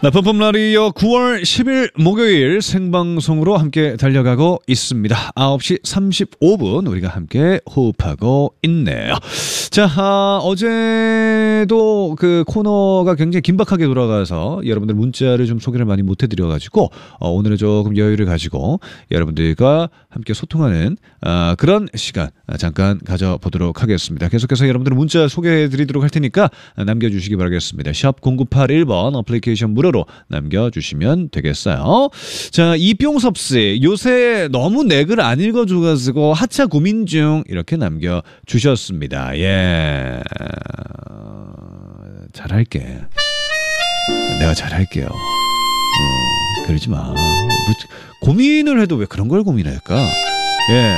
펌펌라디오 9월 10일 목요일 생방송으로 함께 달려가고 있습니다. 9시 35분 우리가 함께 호흡하고 있네요. 자, 어제도 그 코너가 굉장히 긴박하게 돌아가서 여러분들 문자를 좀 소개를 많이 못 해드려가지고 오늘은 조금 여유를 가지고 여러분들과 함께 소통하는 그런 시간 잠깐 가져보도록 하겠습니다. 계속해서 여러분들 문자 소개해드리도록 할 테니까 남겨주시기 바라겠습니다. 샵 0981번 어플리케이션 무료로 남겨주시면 되겠어요. 자, 이병섭씨 요새 너무 내 글 안 읽어줘가지고 하차 고민 중 이렇게 남겨주셨습니다. 예, 잘할게. 내가 잘할게요. 그러지 마. 고민을 해도 왜 그런 걸 고민할까? 예.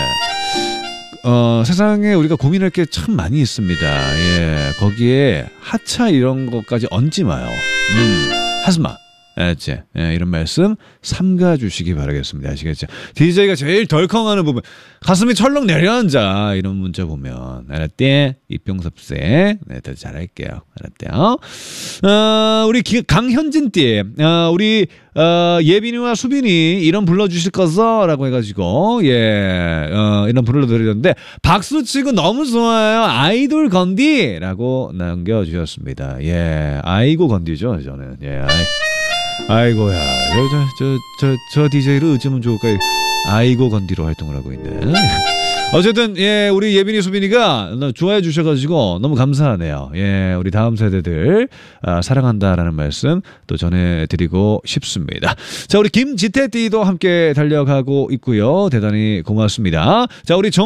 세상에 우리가 고민할 게 참 많이 있습니다. 예. 거기에 하차 이런 것까지 얹지 마요. 하지마. 알았지? 예, 이런 말씀 삼가주시기 바라겠습니다. 아시겠죠? DJ가 제일 덜컹하는 부분, 가슴이 철렁 내려앉아 이런 문자 보면 알았대? 이병섭쌤 네, 더 잘할게요. 알았대요? 우리 강현진띠 우리 예빈이와 수빈이 이런 불러주실 거죠? 라고 해가지고 예, 이런 불러드렸는데 박수 치고 너무 좋아요. 아이돌 건디 라고 남겨주셨습니다. 예, 아이고 건디죠 저는. 예, 아이고야, 저 DJ를 어쩌면 좋을까? 아이고 건디로 활동을 하고 있는. 어쨌든 예, 우리 예빈이 수빈이가 좋아해 주셔가지고 너무 감사하네요. 예, 우리 다음 세대들 사랑한다라는 말씀 또 전해드리고 싶습니다. 자, 우리 김지태띠도 함께 달려가고 있고요. 대단히 고맙습니다. 자, 우리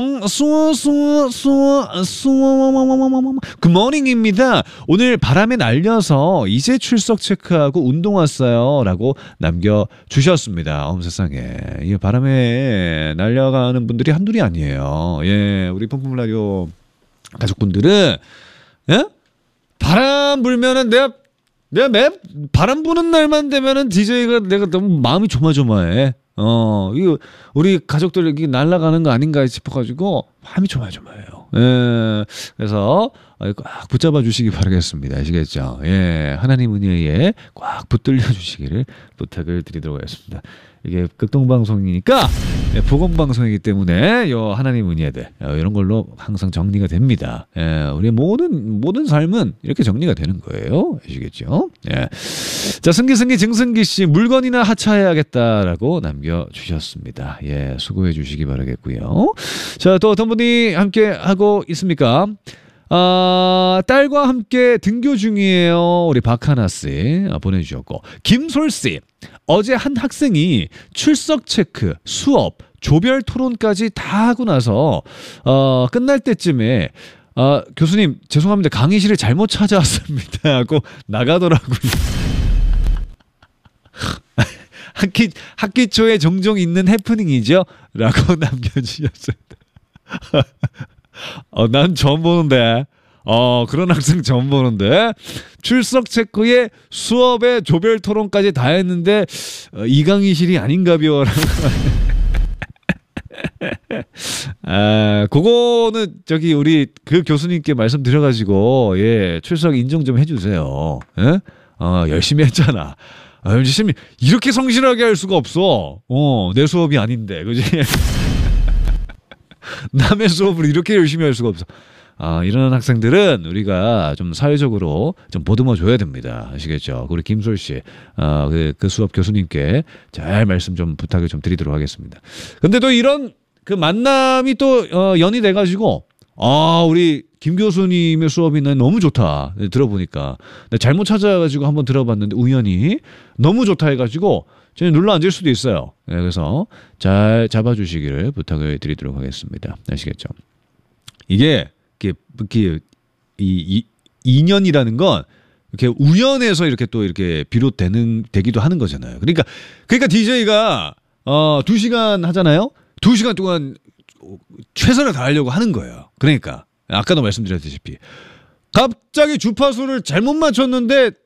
굿모닝입니다. 오늘 바람에 날려서 이제 출석 체크하고 운동 왔어요. 라고 남겨주셨습니다. 어머 세상에, 이 바람에 날려가는 분들이 한둘이 아니에요. 예, 우리 펌펌라디오 가족분들은 예? 바람 불면은 내가 매 바람 부는 날만 되면은 DJ가 내가 너무 마음이 조마조마해. 이거 우리 가족들 여기 날아가는 거 아닌가 싶어가지고 마음이 조마조마해요. 예, 그래서 꽉 붙잡아 주시기 바라겠습니다. 아시겠죠? 예, 하나님 은혜에 꽉 붙들려 주시기를 부탁을 드리도록 하겠습니다. 이게 극동방송이니까 보건방송이기 때문에 요 하나님 은혜들 이런 걸로 항상 정리가 됩니다. 예, 우리 모든 삶은 이렇게 정리가 되는 거예요. 아시겠죠? 예. 자, 승기 증승기씨 물건이나 하차해야겠다라고 남겨주셨습니다. 예, 수고해 주시기 바라겠고요. 자, 또 어떤 분이 함께 하고 있습니까? 딸과 함께 등교 중이에요. 우리 박하나씨 보내주셨고, 김솔씨 어제 한 학생이 출석 체크, 수업, 조별 토론까지 다 하고 나서 끝날 때쯤에 교수님 죄송합니다, 강의실을 잘못 찾아왔습니다 하고 나가더라고요. 학기 초에 종종 있는 해프닝이죠? 라고 남겨주셨습니다. 난 처음 보는데. 그런 학생 처음 보는데. 출석 체크에 수업에 조별 토론까지 다 했는데 이 강의실이 아닌가벼. 그거는 저기 우리 그 교수님께 말씀드려가지고 예, 출석 인정 좀 해주세요. 예? 열심히 했잖아. 열심히 이렇게 성실하게 할 수가 없어. 내 수업이 아닌데, 그지? 남의 수업을 이렇게 열심히 할 수가 없어. 이런 학생들은 우리가 좀 사회적으로 좀 보듬어 줘야 됩니다. 아시겠죠? 우리 김솔 씨, 그 수업 교수님께 잘 말씀 좀 부탁을 좀 드리도록 하겠습니다. 근데 또 이런 그 만남이 또 연이 돼가지고 우리 김 교수님의 수업이 너무 좋다. 들어보니까 잘못 찾아가지고 한번 들어봤는데 우연히 너무 좋다 해가지고 저는 눌러 앉을 수도 있어요. 네, 그래서 잘 잡아주시기를 부탁을 드리도록 하겠습니다. 아시겠죠? 이게 이 인연이라는 건 이렇게 우연해서 이렇게 또 이렇게 되기도 하는 거잖아요. 그러니까 DJ가 2시간 하잖아요. 2시간 동안 최선을 다하려고 하는 거예요. 그러니까 아까도 말씀드렸다시피 갑자기 주파수를 잘못 맞췄는데